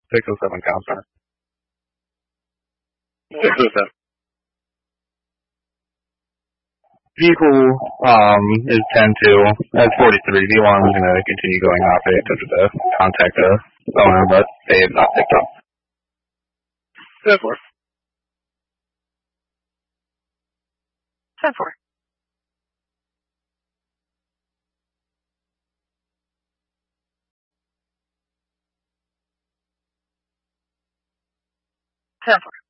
607 counselor. 607. Vehicle is 10-2. That's 43. The alarm is going to continue going off. They attempted to contact the owner, but they have not picked up. 10-4. 10-4. 10-4.